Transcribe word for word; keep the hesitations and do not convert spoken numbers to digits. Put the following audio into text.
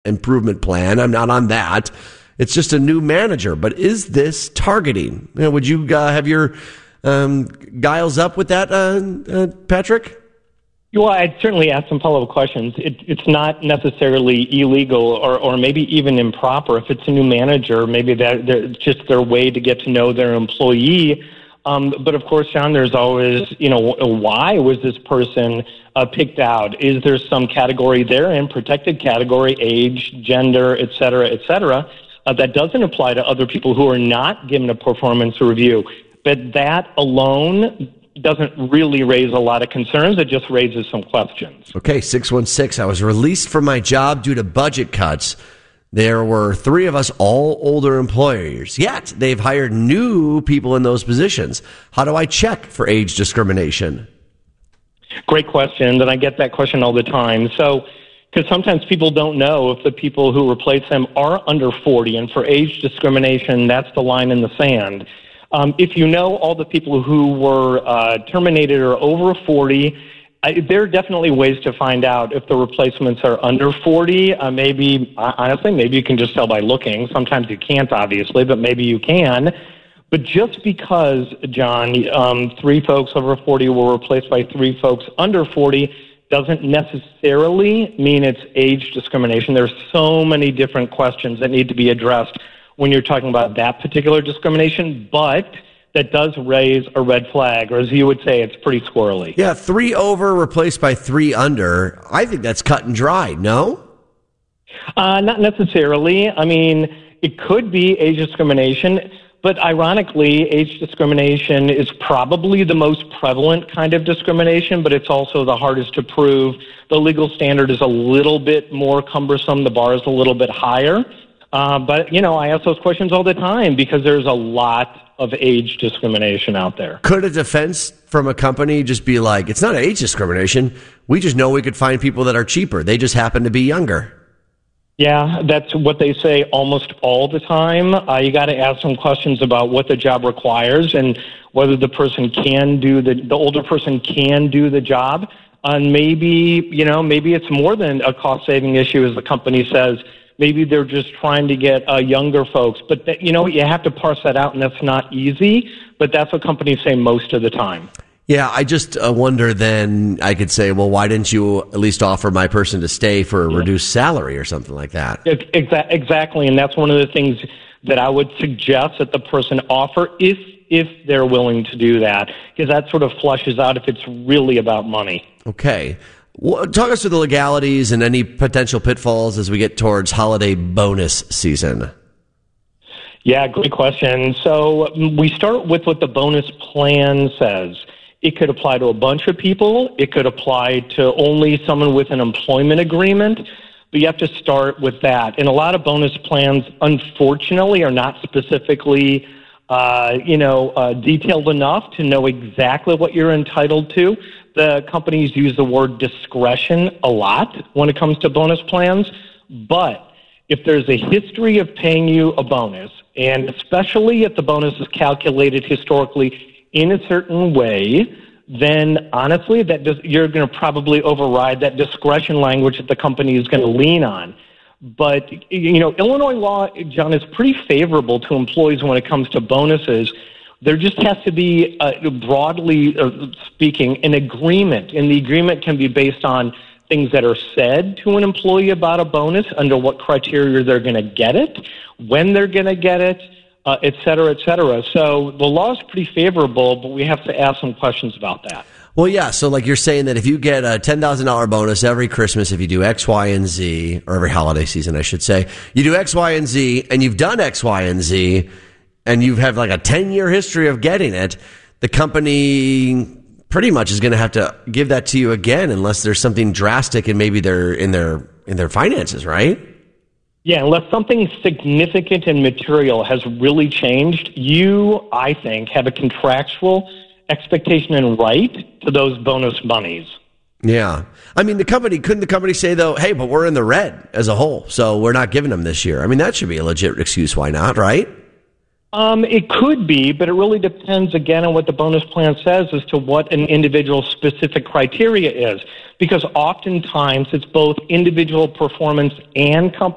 improvement plan. I'm not on that. It's just a new manager. But is this targeting? You know, would you uh, have your um, guiles up with that, uh, uh, Patrick? Well, I'd certainly ask some follow-up questions. It, it's not necessarily illegal or, or maybe even improper. If it's a new manager, maybe that it's just their way to get to know their employee. Um, but of course, John, there's always, you know, why was this person uh, picked out? Is there some category there in protected category, age, gender, et cetera, et cetera, uh, that doesn't apply to other people who are not given a performance review? But that alone doesn't really raise a lot of concerns. It just raises some questions. Okay, six one six. I was released from my job due to budget cuts. There were three of us, all older employers, yet they've hired new people in those positions. How do I check for age discrimination? Great question, and I get that question all the time. So, because sometimes people don't know if the people who replace them are under forty, and for age discrimination, that's the line in the sand. Um, if you know all the people who were uh, terminated are over forty, I, there are definitely ways to find out if the replacements are under forty. Uh, maybe, honestly, maybe you can just tell by looking. Sometimes you can't, obviously, but maybe you can. But just because, John, um, three folks over forty were replaced by three folks under forty doesn't necessarily mean it's age discrimination. There's so many different questions that need to be addressed when you're talking about that particular discrimination, but that does raise a red flag, or as you would say, it's pretty squirrely. Yeah, three over replaced by three under. I think that's cut and dry, no? Uh, not necessarily. I mean, it could be age discrimination, but ironically, age discrimination is probably the most prevalent kind of discrimination, but it's also the hardest to prove. The legal standard is a little bit more cumbersome. The bar is a little bit higher. Uh, but, you know, I ask those questions all the time because there's a lot of age discrimination out there. Could a defense from a company just be like, it's not age discrimination. We just know we could find people that are cheaper. They just happen to be younger. Yeah, that's what they say almost all the time. Uh, you got to ask some questions about what the job requires and whether the person can do the, the older person can do the job. And maybe, you know, maybe it's more than a cost-saving issue, as the company says. Maybe they're just trying to get uh, younger folks. But, that, you know, you have to parse that out, and that's not easy. But that's what companies say most of the time. Yeah, I just uh, wonder then I could say, well, why didn't you at least offer my person to stay for a yeah. reduced salary or something like that? Exa- exactly, and that's one of the things that I would suggest that the person offer if if they're willing to do that, because that sort of flushes out if it's really about money. Okay. Well, talk us through the legalities and any potential pitfalls as we get towards holiday bonus season. Yeah, great question. So we start with what the bonus plan says. It could apply to a bunch of people. It could apply to only someone with an employment agreement. But you have to start with that. And a lot of bonus plans, unfortunately, are not specifically, uh, you know, uh, detailed enough to know exactly what you're entitled to. The companies use the word discretion a lot when it comes to bonus plans. But if there's a history of paying you a bonus, and especially if the bonus is calculated historically in a certain way, then honestly, that does, you're going to probably override that discretion language that the company is going to lean on. But, you know, Illinois law, John, is pretty favorable to employees when it comes to bonuses. There just has to be, uh, broadly uh, speaking, an agreement. And the agreement can be based on things that are said to an employee about a bonus, under what criteria they're going to get it, when they're going to get it, Uh, et cetera, et cetera. So the law is pretty favorable, but we have to ask some questions about that. Well, yeah. So like you're saying that if you get a ten thousand dollars bonus every Christmas, if you do X, Y, and Z, or every holiday season, I should say, you do X, Y, and Z, and you've done X, Y, and Z, and you have like a ten-year history of getting it, the company pretty much is going to have to give that to you again unless there's something drastic in maybe their in their in their finances, right? Yeah, unless something significant and material has really changed, you, I think, have a contractual expectation and right to those bonus monies. Yeah. I mean, the company, couldn't the company say, though, hey, but we're in the red as a whole, so we're not giving them this year? I mean, that should be a legit excuse. Why not, right? Um, it could be, but it really depends, again, on what the bonus plan says as to what an individual's specific criteria is. Because oftentimes it's both individual performance and company